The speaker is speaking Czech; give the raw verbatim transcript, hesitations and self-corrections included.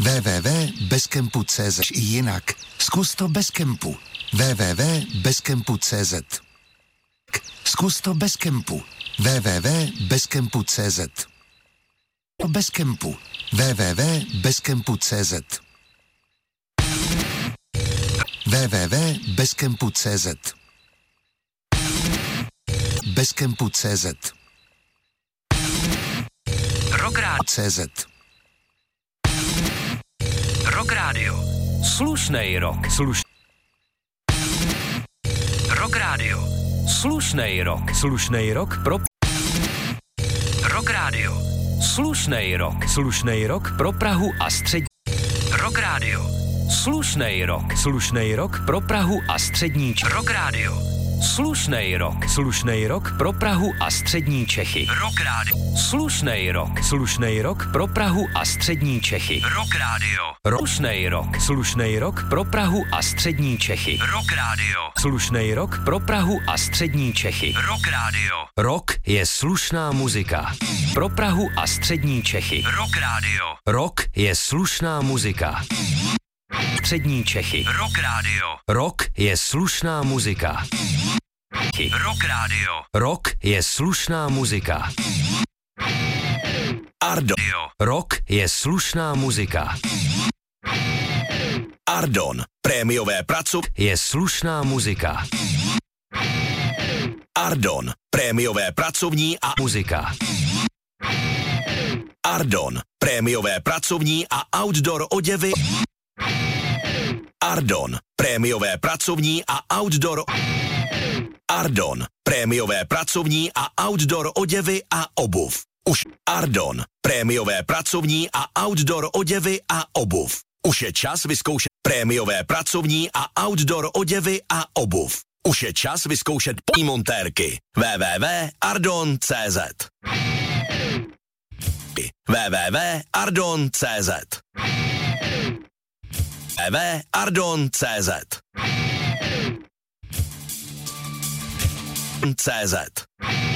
w w w tečka bezkempu tečka cé zet. I jinak. Zkus to bez kempu. w w w tečka bezkempu tečka cé zet. Zkus to bez kempu. w w w tečka bezkempu tečka cé zet. Bez kempu. w w w tečka bezkempu tečka cé zet. w w w tečka bezkempu tečka cé zet. Bezkempu tečka cé zet. Rockrádio. cé zet. Rockrádio. Slušnej rock. Sluš... Rockrádio. Slušnej rock. Slušnej rock pro... Rockrádio. Slušnej rock. Slušnej rock pro Prahu a střední... Rockrádio. Slušnej rock. Slušnej rock pro Prahu a střední... Rockrádio. Slušnej rock. Slušnej rock pro Prahu a střední Čechy. Rockrádio. Slušnej rock. Slušnej rock pro Prahu a střední Čechy. Rockrádio. Slušnej rock. Slušnej rock pro Prahu a střední Čechy. Rockrádio. Slušnej rock pro Prahu a střední Čechy. Rockrádio. Rock je slušná muzika. Pro Prahu a střední Čechy. Rockrádio. Rock je slušná muzika. Střední Čechy. Rockrádio. Rock je slušná muzika. Rockrádio. Rock je slušná muzika. Ardon. Rock je slušná muzika. Ardon. Prémiové pracov je slušná muzika. Ardon. Prémiové pracovní a muzika. Ardon. Prémiové pracovní a outdoor oděvy. Ardon. Prémiové pracovní a outdoor. Ardon. Prémiové pracovní a outdoor oděvy a obuv. Už. Ardon. Prémiové pracovní a outdoor oděvy a obuv. Už je čas vyzkoušet prémiové pracovní a outdoor oděvy a obuv. Už je čas vyzkoušet polní montérky. w w w tečka ardon tečka cé zet w w w tečka ardon tečka cé zet w w w tečka ardon tečka cé zet cé zet